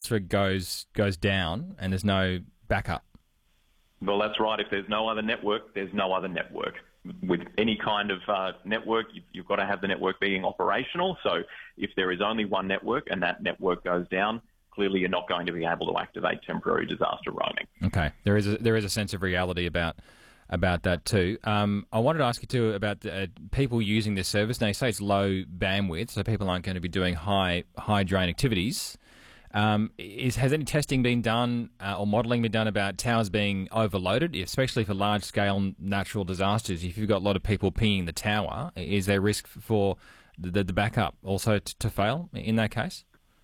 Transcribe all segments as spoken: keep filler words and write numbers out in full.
transfer goes goes down and there's no backup? Well, that's right. If there's no other network, there's no other network. With any kind of uh, network, you've, you've got to have the network being operational. So if there is only one network and that network goes down, clearly you're not going to be able to activate temporary disaster roaming. Okay, there is a, there is a sense of reality about about that too. Um, I wanted to ask you too about uh, people using this service. Now, you say it's low bandwidth, so people aren't going to be doing high high drain activities. Um, is, has any testing been done uh, or modelling been done about towers being overloaded, especially for large-scale natural disasters? If you've got a lot of people pinging the tower, is there risk for the, the backup also t- to fail in that case?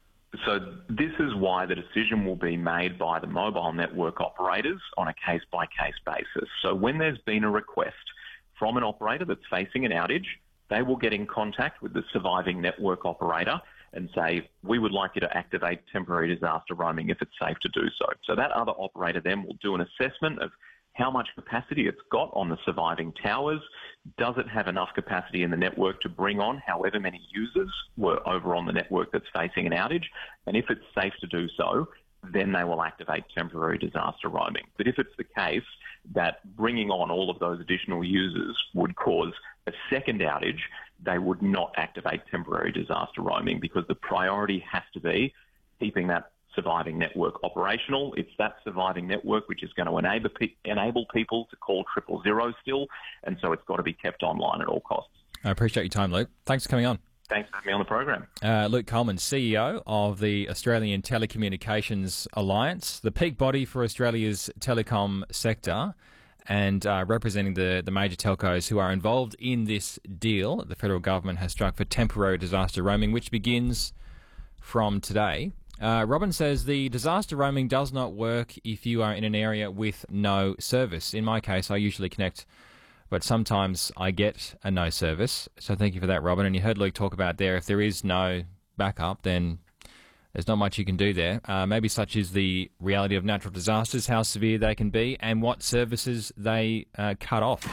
So this is why the decision will be made by the mobile network operators on a case-by-case basis. So when there's been a request from an operator that's facing an outage, they will get in contact with the surviving network operator and say, we would like you to activate temporary disaster roaming if it's safe to do so. So that other operator then will do an assessment of how much capacity it's got on the surviving towers. Does it have enough capacity in the network to bring on however many users were over on the network that's facing an outage? And if it's safe to do so, then they will activate temporary disaster roaming. But if it's the case that bringing on all of those additional users would cause a second outage, they would not activate temporary disaster roaming because the priority has to be keeping that surviving network operational. It's that surviving network which is going to enable pe- enable people to call triple zero still, and so it's got to be kept online at all costs. I appreciate your time, Luke. Thanks for coming on. Thanks for having me on the program. Uh, Luke Coleman, C E O of the Australian Telecommunications Alliance, the peak body for Australia's telecom sector, and uh, representing the, the major telcos who are involved in this deal that the federal government has struck for temporary disaster roaming, which begins from today. Uh, Robin says the disaster roaming does not work if you are in an area with no service. In my case, I usually connect, but sometimes I get a no service. So thank you for that, Robin. And you heard Luke talk about there, if there is no backup, then there's not much you can do there. Uh, maybe such is the reality of natural disasters, how severe they can be, and what services they uh, cut off.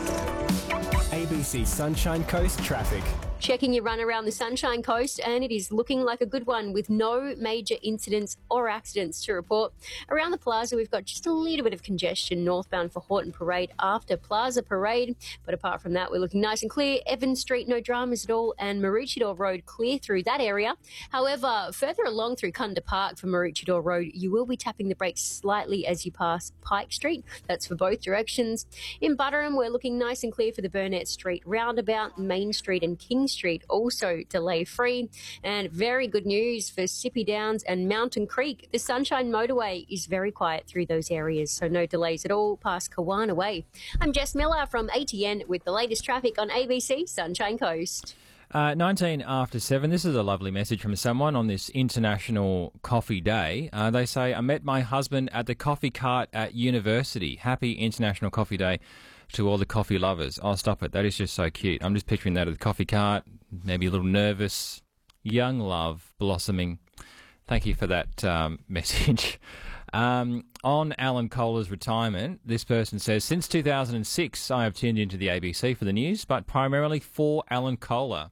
A B C Sunshine Coast traffic. Checking your run around the Sunshine Coast, and it is looking like a good one with no major incidents or accidents to report. Around the plaza, we've got just a little bit of congestion northbound for Horton Parade after Plaza Parade. But apart from that, we're looking nice and clear. Evans Street, no dramas at all, and Maroochydore Road clear through that area. However, further along through Cunda Park for Maroochydore Road, you will be tapping the brakes slightly as you pass Pike Street. That's for both directions. In Butterham, we're looking nice and clear for the Burnett Street roundabout, Main Street and King Street also delay free. And very good news for Sippy Downs and Mountain Creek. The Sunshine Motorway is very quiet through those areas, so no delays at all past Kawana Way. I'm Jess Miller from A T N with the latest traffic on A B C Sunshine Coast. Uh, nineteen after seven. This is a lovely message from someone on this International Coffee Day. Uh, they say, I met my husband at the coffee cart at university. Happy International Coffee Day to all the coffee lovers. Oh, stop it. That is just so cute. I'm just picturing that at the coffee cart, maybe a little nervous, young love blossoming. Thank you for that um, message. Um, on Alan Kohler's retirement, this person says, since two thousand six, I have tuned into the A B C for the news, but primarily for Alan Kohler.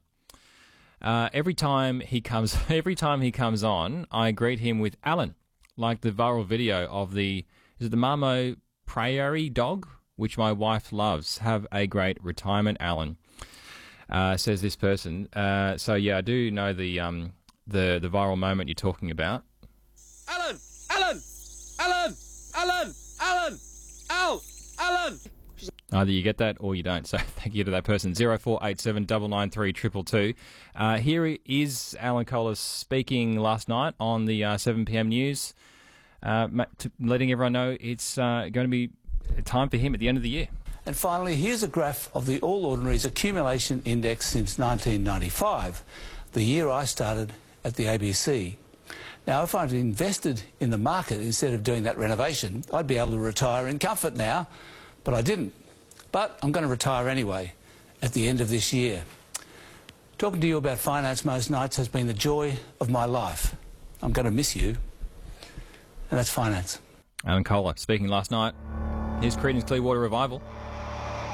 Uh, every time he comes, every time he comes on, I greet him with Alan, like the viral video of the, is it the Marmo Prairie dog, which my wife loves. Have a great retirement, Alan. Uh, says this person. Uh, so yeah, I do know the um the the viral moment you're talking about. Alan, Alan, Alan, Alan, Alan, Al, Alan. Either you get that or you don't. So thank you to that person. Zero four eight seven double nine three triple two. Uh, here is Alan Kohler speaking last night on the uh, seven p.m. news, uh, letting everyone know it's uh, going to be time for him at the end of the year. And finally, here's a graph of the All Ordinaries Accumulation Index since nineteen ninety-five, the year I started at the A B C. Now, if I'd invested in the market instead of doing that renovation, I'd be able to retire in comfort now, but I didn't. But I'm going to retire anyway at the end of this year. Talking to you about finance most nights has been the joy of my life. I'm going to miss you, and that's finance. Alan Kohler speaking last night. Here's Creedence Clearwater Revival.